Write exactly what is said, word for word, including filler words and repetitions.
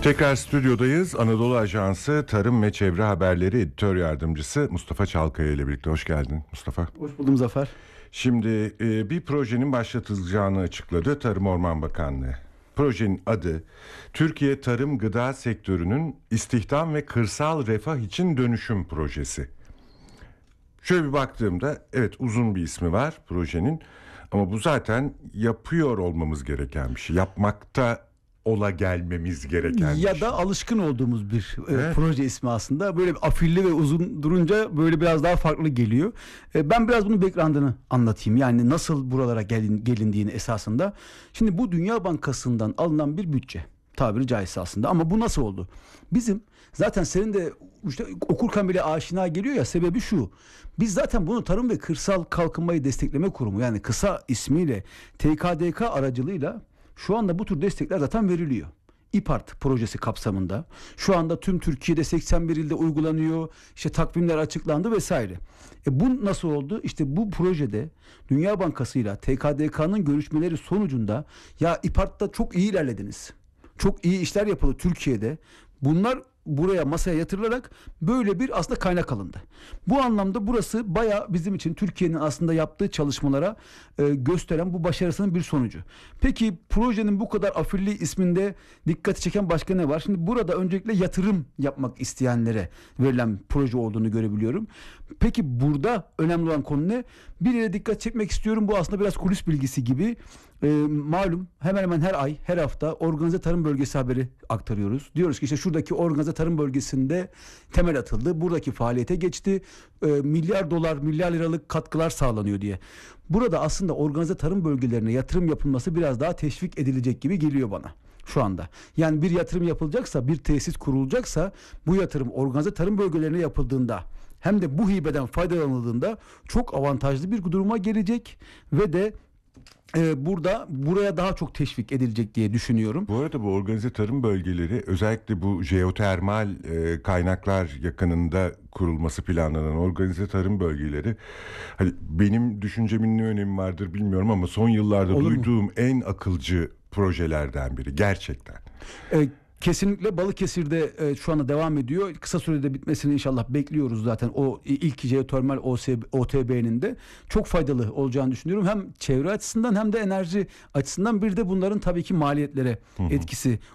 Tekrar stüdyodayız. Anadolu Ajansı Tarım ve Çevre Haberleri Editör Yardımcısı Mustafa Çalkaya ile birlikte. Hoş geldin Mustafa. Hoş buldum Zafer. Şimdi e, bir projenin başlatılacağını açıkladı Tarım Orman Bakanlığı. Projenin adı Türkiye Tarım Gıda Sektörü'nün İstihdam ve Kırsal Refah için Dönüşüm Projesi. Şöyle bir baktığımda evet uzun bir ismi var projenin ama bu zaten yapıyor olmamız gereken bir şey. Yapmakta ola gelmemiz gereken ya bir da şey. alışkın olduğumuz bir e, Evet. proje ismi aslında. Böyle afilli ve uzun durunca böyle biraz daha farklı geliyor. E, ben biraz bunun background'ını anlatayım. Yani nasıl buralara gelin, gelindiğini esasında. Şimdi bu Dünya Bankası'ndan alınan bir bütçe. Tabiri caizse aslında. Ama bu nasıl oldu? Bizim zaten senin de işte okurken bile aşina geliyor ya, sebebi şu. Biz zaten bunu Tarım ve Kırsal Kalkınmayı Destekleme Kurumu, yani kısa ismiyle T K D K aracılığıyla şu anda bu tür destekler zaten veriliyor. İPART projesi kapsamında. Şu anda tüm Türkiye'de seksen bir ilde uygulanıyor. İşte takvimler açıklandı vesaire. E bu nasıl oldu? İşte bu projede Dünya Bankası ile T K D K'nın görüşmeleri sonucunda ya İPART'ta çok iyi ilerlediniz. Çok iyi işler yapıldı Türkiye'de. Bunlar buraya masaya yatırılarak böyle bir aslında kaynak alındı. Bu anlamda burası bayağı bizim için Türkiye'nin aslında yaptığı çalışmalara e, gösteren bu başarısının bir sonucu. Peki projenin bu kadar afilli isminde dikkati çeken başka ne var? Şimdi burada öncelikle yatırım yapmak isteyenlere verilen proje olduğunu görebiliyorum. Peki burada önemli olan konu ne? Bir yere dikkat çekmek istiyorum. Bu aslında biraz kulis bilgisi gibi. E, malum hemen hemen her ay, her hafta organize tarım bölgesi haberi aktarıyoruz. Diyoruz ki işte şuradaki organize tarım bölgesinde temel atıldı. Buradaki faaliyete geçti. E, milyar dolar, milyar liralık katkılar sağlanıyor diye. Burada aslında organize tarım bölgelerine yatırım yapılması biraz daha teşvik edilecek gibi geliyor bana şu anda. Yani bir yatırım yapılacaksa, bir tesis kurulacaksa bu yatırım organize tarım bölgelerine yapıldığında hem de bu hibeden faydalanıldığında çok avantajlı bir duruma gelecek ve de Ee, burada buraya daha çok teşvik edilecek diye düşünüyorum. Bu arada bu organize tarım bölgeleri özellikle bu jeotermal e, kaynaklar yakınında kurulması planlanan organize tarım bölgeleri hani benim düşüncemin ne önemi vardır bilmiyorum ama son yıllarda Olur mu? duyduğum en akılcı projelerden biri gerçekten. Ee, Kesinlikle Balıkesir'de e, şu anda devam ediyor. Kısa sürede bitmesini inşallah bekliyoruz zaten. O ilk jeotermal O T B'nin de çok faydalı olacağını düşünüyorum. Hem çevre açısından hem de enerji açısından, bir de bunların tabii ki maliyetlere etkisi